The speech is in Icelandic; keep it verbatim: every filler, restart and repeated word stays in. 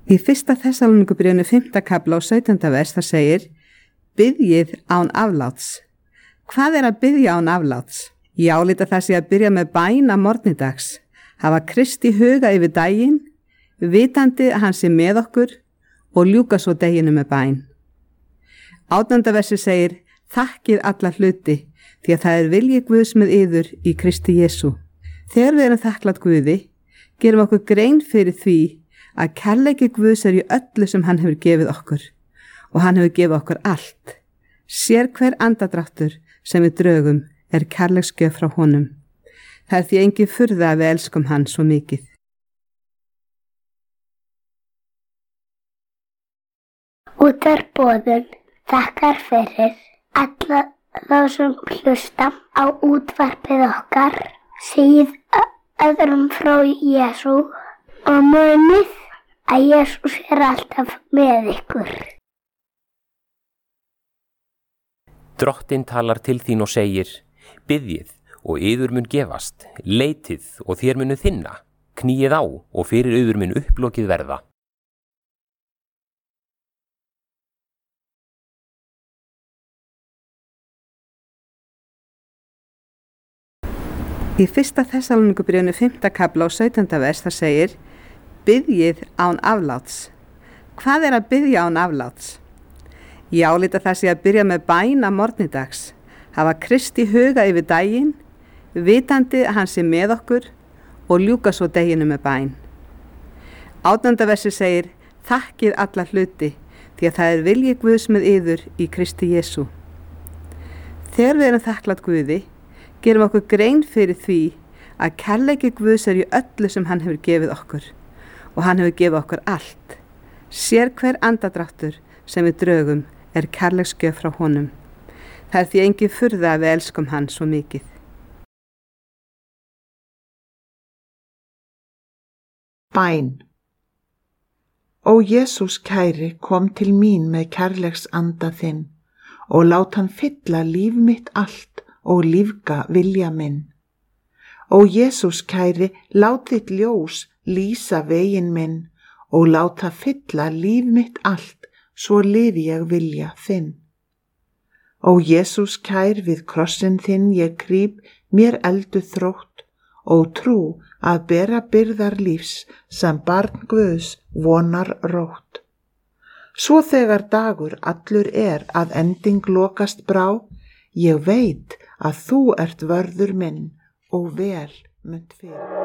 Í fyrsta Þessalóníkubréfinu fimmta kafla og sautjánda vers það segir: Biðjið án afláts. Hvað er að biðja án afláts? Ég álíta það sé að byrja með bæn að morgnidags, hafa Kristi huga yfir daginn, vitandi að hann sé með okkur og ljúka svo deginu með bæn. Átjánda versi segir: Þakkið alla hluti, því að það er vilji Guðs með yður í Kristi Jesú. Þegar við erum þakklátt Guði, gerum okkur grein fyrir því að kærleiki Guðs er í öllu sem hann hefur gefið okkur og hann hefur gefið okkur allt. Sér hver andadráttur sem við drögum er kærleiksgjöf frá honum. Það er því engin furða að við elskum hann svo mikið. Útvarpsboðun þakkar fyrir alla þá sem hlusta á útvarpið okkar, segið öðrum frá Jesú og munið að Jesús er alltaf með ykkur. Drottinn talar til þín og segir: Biðjið og yður mun gefast, leitið og þér munu þinna, kníið á og fyrir yður mun upplokið verða. Í fyrsta Þessalóníkubréfinu fimmta kafla og sautjánda vers það segir: Biðjið án afláts. Hvað er að biðja án afláts? Ég álíta það sé að byrja með bæn að morgnidags, hafa Kristi huga yfir daginn, vitandi að hann sé með okkur og ljúka svo deginu með bæn. Átjánda versi segir: Þakkið alla hluti, því að það er vilji Guðs með yður í Kristi Jesú. Þegar við erum þakklátt Guði, gerum okkur grein fyrir því að kærleiki Guðs er í öllu sem hann hefur gefið okkur og hann hefur gefið okkur allt. Sér hver andadráttur sem við drögum er kærleiksgjöf frá honum. Það er því engin furða að við elskum hann svo mikið. Bæn. Ó Jesús kæri, kom til mín með kærleiks anda þinn og lát hann fylla líf mitt allt og lífga vilja minn. Ó Jesús kæri, lát þitt ljós lýsa veginn minn og lát það fylla líf mitt allt, svo lifi ég vilja þinn. Ó Jesús kær, við krossinn þinn ég krýp mér eldu þrótt og trú að bera byrðar lífs sem barn Guðs vonar rótt. Svo þegar dagur allur er að ending lokast brá, ég veit að þú ert vörður minn og vel munt fyrir.